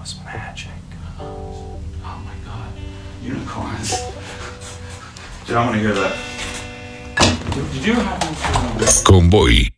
was magic. Oh my God. Unicorns. Dude, I want to hear that. Did you ever happen to... Convoy.